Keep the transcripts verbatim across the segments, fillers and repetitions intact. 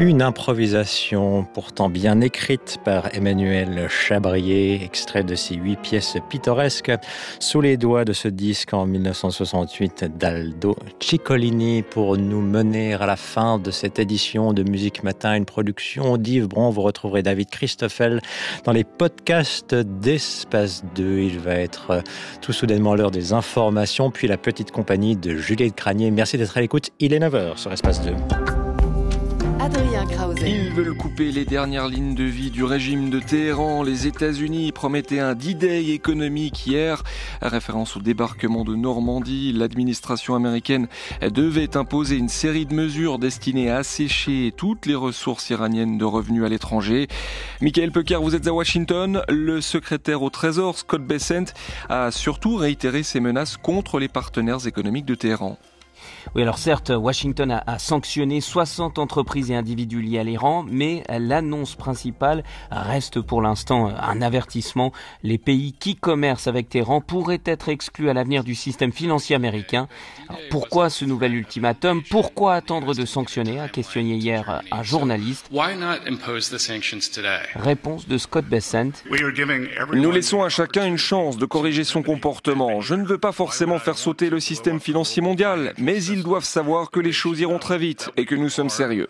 Une improvisation pourtant bien écrite par Emmanuel Chabrier, extrait de ses huit pièces pittoresques sous les doigts de ce disque en mille neuf cent soixante-huit d'Aldo Ciccolini pour nous mener à la fin de cette édition de Musique Matin, une production d'Yves Bron. Vous retrouverez David Christoffel dans les podcasts d'Espace deux. Il va être tout soudainement l'heure des informations, puis la petite compagnie de Juliette Cranier. Merci d'être à l'écoute. Il est neuf heures sur Espace deux. Adrien Krause. Ils veulent couper les dernières lignes de vie du régime de Téhéran. Les États-Unis promettaient un D-Day économique hier. Référence au débarquement de Normandie, l'administration américaine devait imposer une série de mesures destinées à assécher toutes les ressources iraniennes de revenus à l'étranger. Michael Pecker, vous êtes à Washington. Le secrétaire au Trésor, Scott Bessent, a surtout réitéré ses menaces contre les partenaires économiques de Téhéran. Oui, alors certes, Washington a, a sanctionné soixante entreprises et individus liés à l'Iran, mais l'annonce principale reste pour l'instant un avertissement. Les pays qui commercent avec Téhéran pourraient être exclus à l'avenir du système financier américain. Alors, pourquoi ce nouvel ultimatum ? Pourquoi attendre de sanctionner ? A questionné hier un journaliste. Réponse de Scott Bessent. Nous laissons à chacun une chance de corriger son comportement. Je ne veux pas forcément faire sauter le système financier mondial, mais ils doivent savoir que les choses iront très vite et que nous sommes sérieux.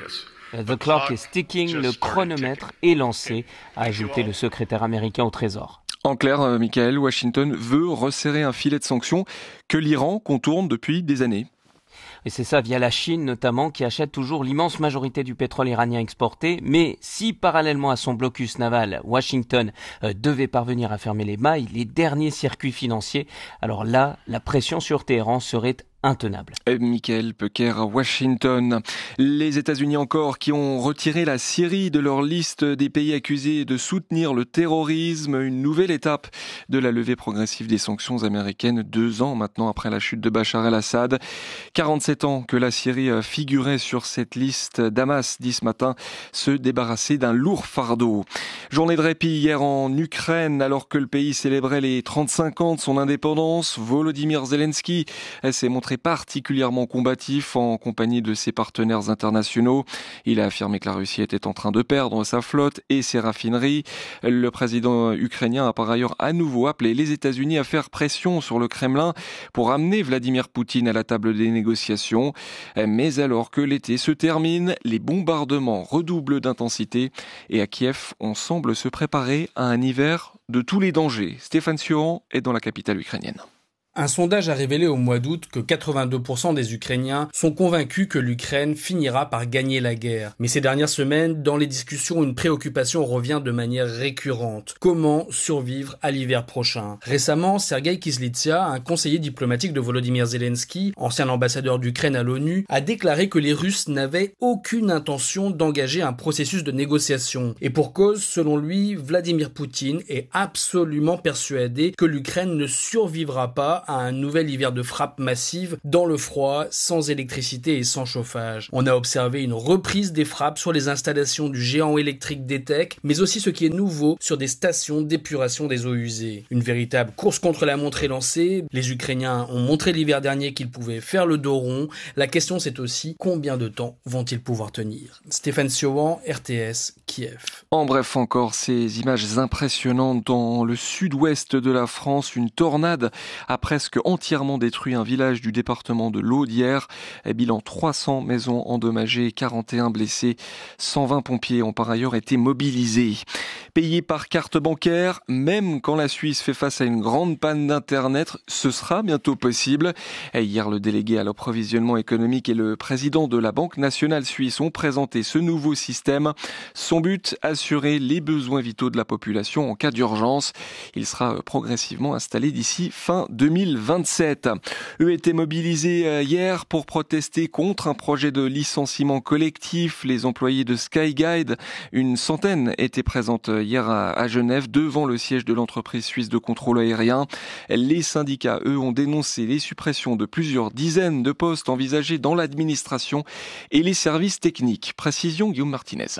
The clock is ticking, le chronomètre est lancé, a ajouté le secrétaire américain au Trésor. En clair, Michael, Washington veut resserrer un filet de sanctions que l'Iran contourne depuis des années. Et c'est ça via la Chine notamment, qui achète toujours l'immense majorité du pétrole iranien exporté. Mais si parallèlement à son blocus naval, Washington euh, devait parvenir à fermer les mailles, les derniers circuits financiers, alors là, la pression sur Téhéran serait intenable. Et Michael Pecker à Washington. Les États-Unis encore qui ont retiré la Syrie de leur liste des pays accusés de soutenir le terrorisme. Une nouvelle étape de la levée progressive des sanctions américaines, deux ans maintenant après la chute de Bachar el-Assad. quarante-sept ans que la Syrie figurait sur cette liste. Damas dit ce matin se débarrasser d'un lourd fardeau. Journée de répit hier en Ukraine alors que le pays célébrait les trente-cinq ans de son indépendance. Volodymyr Zelensky s'est montré particulièrement combatif en compagnie de ses partenaires internationaux. Il a affirmé que la Russie était en train de perdre sa flotte et ses raffineries. Le président ukrainien a par ailleurs à nouveau appelé les États-Unis à faire pression sur le Kremlin pour amener Vladimir Poutine à la table des négociations. Mais alors que l'été se termine, les bombardements redoublent d'intensité et à Kiev, on semble se préparer à un hiver de tous les dangers. Stéphane Sioran est dans la capitale ukrainienne. Un sondage a révélé au mois d'août que quatre-vingt-deux pour cent des Ukrainiens sont convaincus que l'Ukraine finira par gagner la guerre. Mais ces dernières semaines, dans les discussions, une préoccupation revient de manière récurrente. Comment survivre à l'hiver prochain ? Récemment, Sergueï Kyslytsya, un conseiller diplomatique de Volodymyr Zelensky, ancien ambassadeur d'Ukraine à l'ONU, a déclaré que les Russes n'avaient aucune intention d'engager un processus de négociation. Et pour cause, selon lui, Vladimir Poutine est absolument persuadé que l'Ukraine ne survivra pas à un nouvel hiver de frappe massive dans le froid, sans électricité et sans chauffage. On a observé une reprise des frappes sur les installations du géant électrique D T E C, mais aussi ce qui est nouveau sur des stations d'épuration des eaux usées. Une véritable course contre la montre est lancée. Les Ukrainiens ont montré l'hiver dernier qu'ils pouvaient faire le dos rond. La question c'est aussi combien de temps vont-ils pouvoir tenir ? Stéphane Sioran, R T S, Kiev. En bref, encore ces images impressionnantes dans le sud-ouest de la France. Une tornade a presque entièrement détruit un village du département de l'Audière. Bilan trois cents maisons endommagées, quarante et un blessés. cent vingt pompiers ont par ailleurs été mobilisés. Payés par carte bancaire, même quand la Suisse fait face à une grande panne d'Internet, ce sera bientôt possible. Hier, le délégué à l'approvisionnement économique et le président de la Banque nationale suisse ont présenté ce nouveau système. Son but, assurer les besoins vitaux de la population en cas d'urgence. Il sera progressivement installé d'ici fin deux mille vingt-sept. Eux étaient mobilisés hier pour protester contre un projet de licenciement collectif. Les employés de Skyguide, une centaine, étaient présentes hier à Genève devant le siège de l'entreprise suisse de contrôle aérien. Les syndicats, eux, ont dénoncé les suppressions de plusieurs dizaines de postes envisagés dans l'administration et les services techniques. Précision Guillaume Martinez.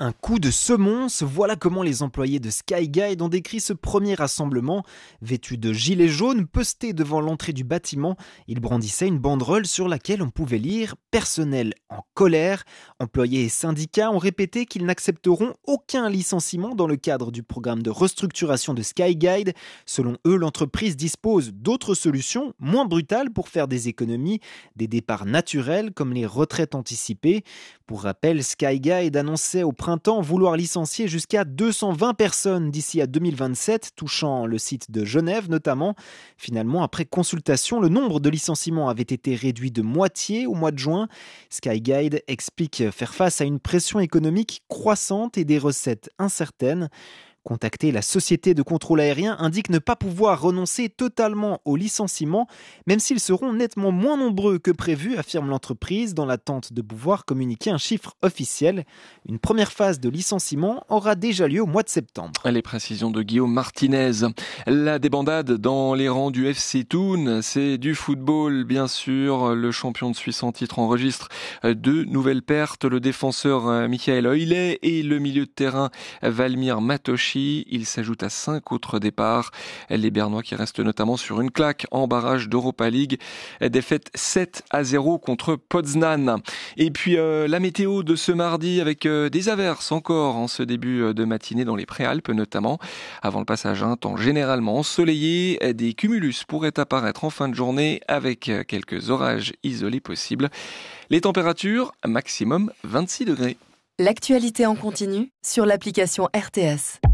Un coup de semonce, voilà comment les employés de Skyguide ont décrit ce premier rassemblement. Vêtus de gilets jaunes, postés devant l'entrée du bâtiment, ils brandissaient une banderole sur laquelle on pouvait lire « Personnel en colère ». Employés et syndicats ont répété qu'ils n'accepteront aucun licenciement dans le cadre du programme de restructuration de Skyguide. Selon eux, l'entreprise dispose d'autres solutions moins brutales pour faire des économies, des départs naturels comme les retraites anticipées. Pour rappel, Skyguide annonçait au printemps vouloir licencier jusqu'à deux cent vingt personnes d'ici à deux mille vingt-sept, touchant le site de Genève notamment. Finalement, après consultation, le nombre de licenciements avait été réduit de moitié au mois de juin. Skyguide explique faire face à une pression économique croissante et des recettes incertaines. Contacté, la société de contrôle aérien indique ne pas pouvoir renoncer totalement aux licenciements, même s'ils seront nettement moins nombreux que prévu, affirme l'entreprise, dans l'attente de pouvoir communiquer un chiffre officiel. Une première phase de licenciement aura déjà lieu au mois de septembre. Les précisions de Guillaume Martinez. La débandade dans les rangs du F C Thun, c'est du football, bien sûr. Le champion de Suisse en titre enregistre deux nouvelles pertes. Le défenseur Michael Oile et le milieu de terrain Valmir Matoshi. Il s'ajoute à cinq autres départs. Les Bernois qui restent notamment sur une claque en barrage d'Europa League. Défaite sept à zéro contre Poznan. Et puis euh, la météo de ce mardi avec euh, des averses encore en ce début de matinée dans les Préalpes notamment. Avant le passage à un temps généralement ensoleillé, des cumulus pourraient apparaître en fin de journée avec quelques orages isolés possibles. Les températures, maximum vingt-six degrés. L'actualité en continu sur l'application R T S.